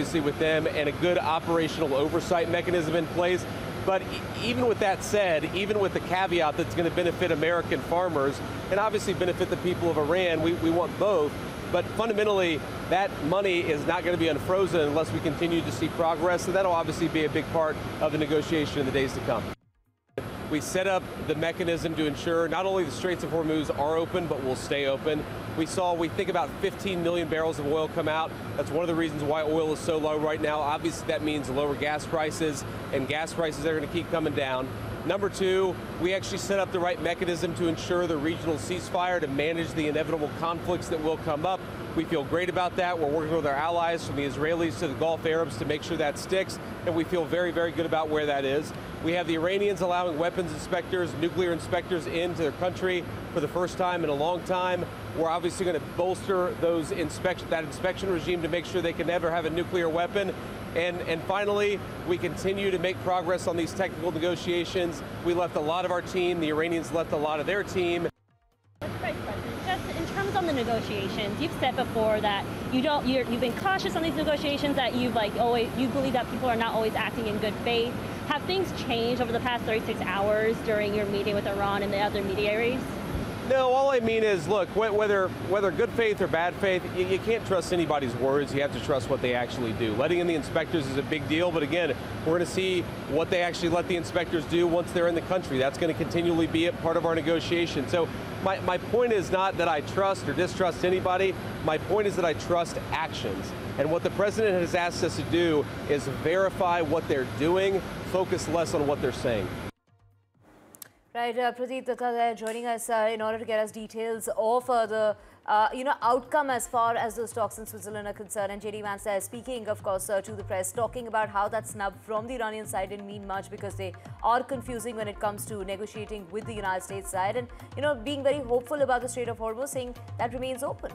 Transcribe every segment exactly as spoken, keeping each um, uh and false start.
closely with them and a good operational oversight mechanism in place. But even with that said, even with the caveat that's going to benefit American farmers and obviously benefit the people of Iran, we, we want both. But fundamentally, that money is not going to be unfrozen unless we continue to see progress, and that'll obviously be a big part of the negotiation in the days to come. We set up the mechanism to ensure not only the Straits of Hormuz are open, but will stay open. We saw, we think about fifteen million barrels of oil come out. That's one of the reasons why oil is so low right now. Obviously, that means lower gas prices, and gas prices are going to keep coming down. Number two, we actually set up the right mechanism to ensure the regional ceasefire to manage the inevitable conflicts that will come up. We feel great about that. We're working with our allies from the Israelis to the Gulf Arabs to make sure that sticks, and we feel very, very good about where that is. We have the Iranians allowing weapons inspectors, nuclear inspectors into their country for the first time in a long time. We're obviously going to bolster those inspection, that inspection regime to make sure they can never have a nuclear weapon. And, and finally, we continue to make progress on these technical negotiations. We left a lot of our team. The Iranians left a lot of their team. That's right, President. Just in terms of the negotiations, you've said before that you don't, you're, you've been cautious on these negotiations, that you've like always, you believe that people are not always acting in good faith. Have things changed over the past thirty-six hours during your meeting with Iran and the other mediaries? No, all I mean is, look, whether whether good faith or bad faith, you, you can't trust anybody's words. You have to trust what they actually do. Letting in the inspectors is a big deal, but again, we're going to see what they actually let the inspectors do once they're in the country. That's going to continually be a part of our negotiation. So my, my point is not that I trust or distrust anybody. My point is that I trust actions. And what the president has asked us to do is verify what they're doing, focus less on what they're saying. Right, uh, Pradeep Datta there joining us uh, in order to get us details of uh, the uh, you know, outcome as far as those talks in Switzerland are concerned. And J D Vance there speaking, of course, uh, to the press, talking about how that snub from the Iranian side didn't mean much because they are confusing when it comes to negotiating with the United States side, and you know, being very hopeful about the Strait of Hormuz, saying that remains open.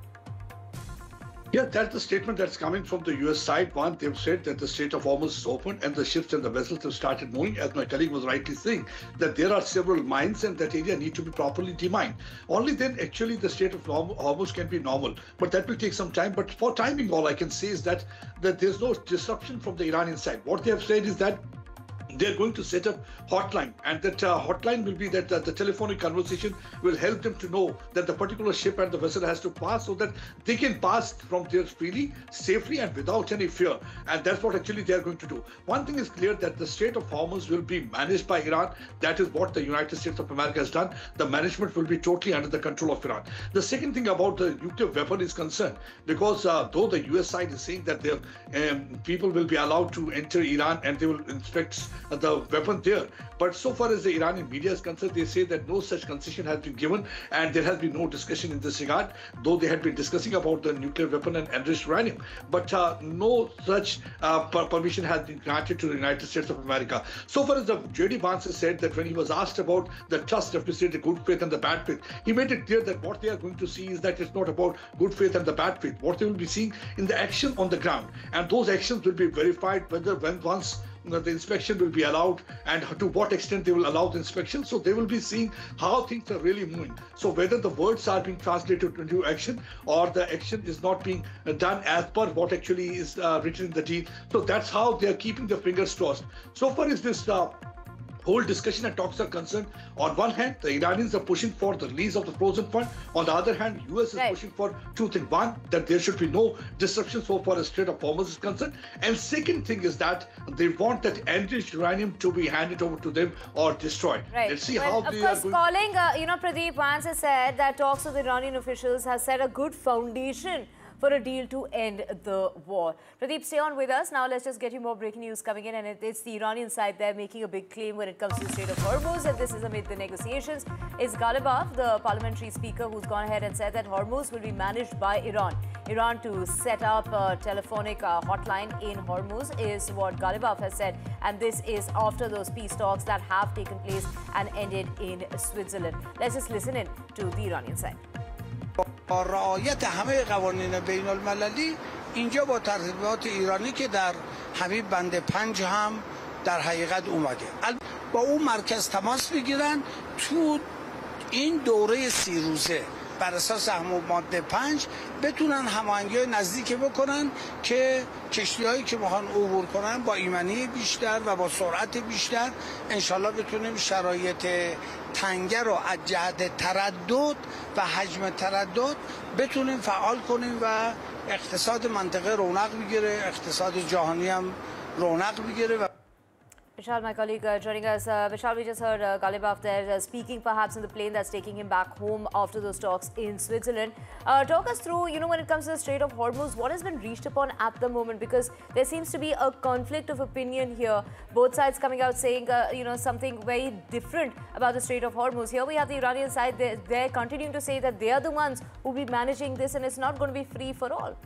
Yeah, that's the statement that's coming from the U S side. One, they've said that the Strait of Hormuz is open and the ships and the vessels have started moving, as my colleague was rightly saying, that there are several mines and that area need to be properly demined. Only then actually the Strait of Hormuz can be normal, but that will take some time. But for timing, all I can say is that, that there's no disruption from the Iranian side. What they have said is that they're going to set up hotline, and that uh, hotline will be that uh, the telephonic conversation will help them to know that the particular ship and the vessel has to pass, so that they can pass from there freely, safely, and without any fear. And that's what actually they're going to do. One thing is clear, that the Strait of Hormuz will be managed by Iran. That is what the United States of America has done. The management will be totally under the control of Iran. The second thing about the nuclear weapon is concerned, because uh, though the U S side is saying that their um, people will be allowed to enter Iran and they will inspect the weapon there, but so far as the Iranian media is concerned, they say that no such concession has been given and there has been no discussion in this regard, though they had been discussing about the nuclear weapon and enriched uranium, but uh, no such uh, permission has been granted to the United States of America. So far as the J D Vance has said, that when he was asked about the trust deficit, the good faith and the bad faith, he made it clear that what they are going to see is that it's not about good faith and the bad faith. What they will be seeing in the action on the ground, and those actions will be verified whether when once the inspection will be allowed and to what extent they will allow the inspection. So they will be seeing how things are really moving. So whether the words are being translated into action or the action is not being done as per what actually is uh, written in the deal. So that's how they are keeping their fingers crossed. So far as this uh, whole discussion and talks are concerned, on one hand, the Iranians are pushing for the release of the frozen fund. On the other hand, U S is right. pushing for two things. One, that there should be no disruption so far as Strait of Hormuz is concerned. And second thing is that they want that enriched uranium to be handed over to them or destroyed. Right. Let's see well, how of they course, are going. calling, uh, you know, Pradeep Vance has said that talks with Iranian officials has set a good foundation for a deal to end the war. Pradeep, stay on with us. Now let's just get you more breaking news coming in, and it, it's the Iranian side there making a big claim when it comes to the Strait of Hormuz, and this is amid the negotiations. It's Ghalibaf, the parliamentary speaker, who's gone ahead and said that Hormuz will be managed by Iran. Iran to set up a telephonic uh, hotline in Hormuz is what Ghalibaf has said, and this is after those peace talks that have taken place and ended in Switzerland. Let's just listen in to the Iranian side. با رعایت همه قوانین بین المللی اینجا با ترتیبات ایرانی که در همین بند پنج هم در حقیقت اومده با اون مرکز تماس بگیرن تو این دوره سی روزه بر اساس ماده پنج بتونن هماهنگی نزدیکی بکنن که کشتی‌هایی که میخوان عبور کنن با ایمنی بیشتر و با سرعت بیشتر انشالله بتونیم شرایط تنگه رو از جهت تردد و حجم تردد بتونیم فعال کنیم و اقتصاد منطقه رونق بگیره، اقتصاد جهانی هم رونق بگیره. و Vishal, my colleague, uh, joining us. Uh, Vishal, we just heard uh, Galibaf there uh, speaking perhaps in the plane that's taking him back home after those talks in Switzerland. Uh, talk us through, you know, when it comes to the Strait of Hormuz, what has been reached upon at the moment? Because there seems to be a conflict of opinion here. Both sides coming out saying, uh, you know, something very different about the Strait of Hormuz. Here we have the Iranian side, they're, they're continuing to say that they are the ones who will be managing this and it's not going to be free for all.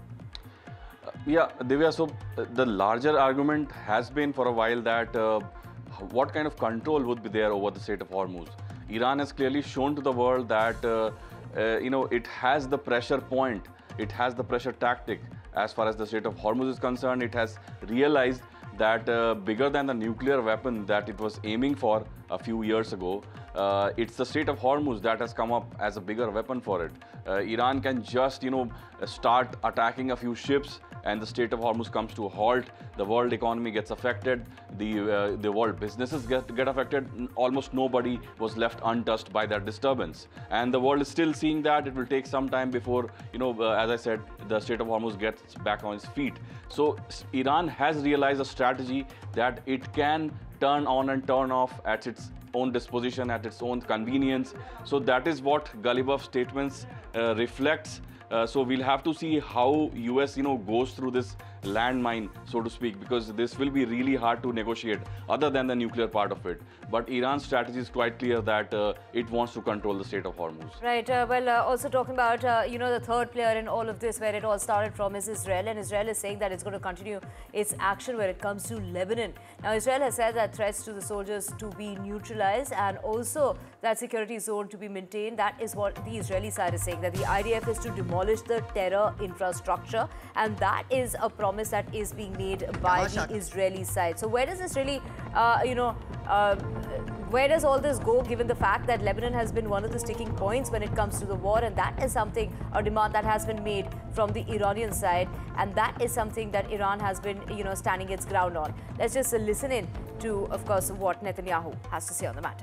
Yeah, Divya, so uh, the larger argument has been for a while that uh, what kind of control would be there over the Strait of Hormuz. Iran has clearly shown to the world that uh, uh, you know, it has the pressure point, it has the pressure tactic. As far as the Strait of Hormuz is concerned, it has realized that uh, bigger than the nuclear weapon that it was aiming for a few years ago, uh, it's the Strait of Hormuz that has come up as a bigger weapon for it. Uh, Iran can just, you know, start attacking a few ships and the Strait of Hormuz comes to a halt, the world economy gets affected, the, uh, the world businesses get, get affected, almost nobody was left untouched by that disturbance. And the world is still seeing that. It will take some time before, you know, uh, as I said, the Strait of Hormuz gets back on its feet. So Iran has realized a strategy that it can turn on and turn off at its own disposition, at its own convenience. So that is what Galibaf's statements uh, reflects. Uh, so we'll have to see how U S, you know, goes through this landmine, so to speak, because this will be really hard to negotiate other than the nuclear part of it. But Iran's strategy is quite clear that uh, it wants to control the Strait of Hormuz. Right. Uh, well, uh, also talking about, uh, you know, the third player in all of this, where it all started from, is Israel. And Israel is saying that it's going to continue its action when it comes to Lebanon. Now, Israel has said that threats to the soldiers to be neutralized and also that security zone to be maintained. That is what the Israeli side is saying, that the I D F is to demolish the terror infrastructure. And that is a promise that is being made by the Israeli side. So where does this really, uh, you know, uh, where does all this go, given the fact that Lebanon has been one of the sticking points when it comes to the war, and that is something, a demand that has been made from the Iranian side, and that is something that Iran has been, you know, standing its ground on. Let's just listen in to, of course, what Netanyahu has to say on the matter.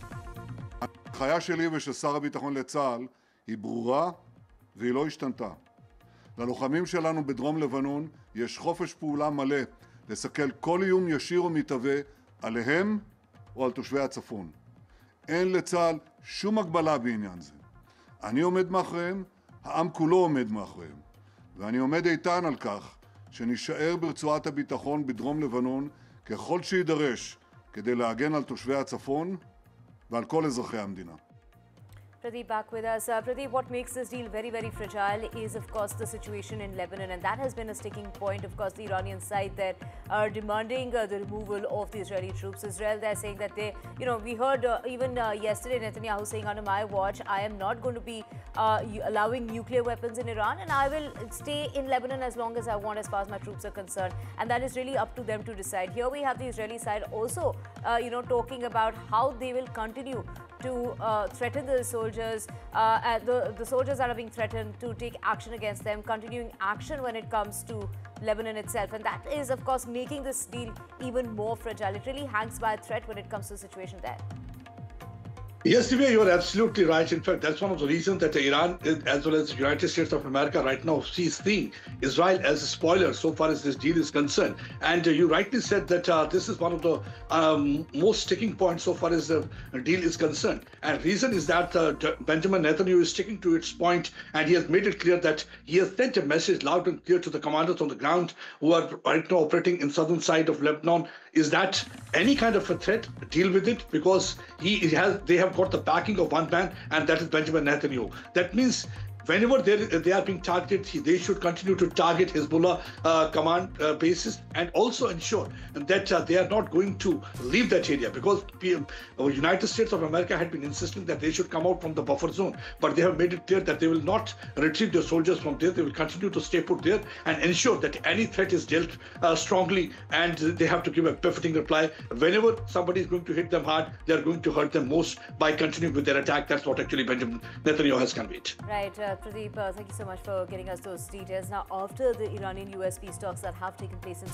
ההנחיה שלי ושל שר הביטחון לצה"ל היא ברורה והיא לא השתנתה. ללוחמים שלנו בדרום לבנון יש חופש פעולה מלא לסכל כל איום ישיר או מתהווה עליהם או על תושבי הצפון. אין לצה"ל שום הגבלה בעניין זה. אני עומד מאחוריהם, העם כולו עומד מאחוריהם. ואני עומד איתן על כך שנשאר ברצועת הביטחון בדרום לבנון ככל שידרש כדי להגן על תושבי הצפון ועל כל אזרחי המדינה. Pradeep back with us. Uh, Pradeep, what makes this deal very, very fragile is, of course, the situation in Lebanon. And that has been a sticking point. Of course, the Iranian side that are demanding uh, the removal of the Israeli troops. Israel, they're saying that they, you know, we heard uh, even uh, yesterday Netanyahu saying, under my watch, I am not going to be uh, allowing nuclear weapons in Iran, and I will stay in Lebanon as long as I want, as far as my troops are concerned. And that is really up to them to decide. Here we have the Israeli side also, uh, you know, talking about how they will continue to uh, threaten the soldiers, uh, and the, the soldiers that are being threatened, to take action against them, continuing action when it comes to Lebanon itself. And that is, of course, making this deal even more fragile. It really hangs by a thread when it comes to the situation there. Yes, Divya, you're absolutely right. In fact, that's one of the reasons that Iran, as well as the United States of America right now, sees seeing Israel as a spoiler so far as this deal is concerned. And uh, you rightly said that uh, this is one of the um, most sticking points so far as the deal is concerned. And reason is that uh, Benjamin Netanyahu is sticking to its point, and he has made it clear that he has sent a message loud and clear to the commanders on the ground who are right now operating in southern side of Lebanon, is that any kind of a threat, deal with it, because he has, they have got the backing of one man, and that is Benjamin Netanyahu. That means whenever they, they are being targeted, they should continue to target Hezbollah uh, command uh, bases and also ensure that uh, they are not going to leave that area, because the United States of America had been insisting that they should come out from the buffer zone, but they have made it clear that they will not retrieve their soldiers from there. They will continue to stay put there and ensure that any threat is dealt uh, strongly, and they have to give a befitting reply. Whenever somebody is going to hit them hard, they are going to hurt them most by continuing with their attack. That's what actually Benjamin Netanyahu has conveyed. Right, uh, Pradeep, uh, thank you so much for getting us those details. Now, after the Iranian U S peace talks that have taken place in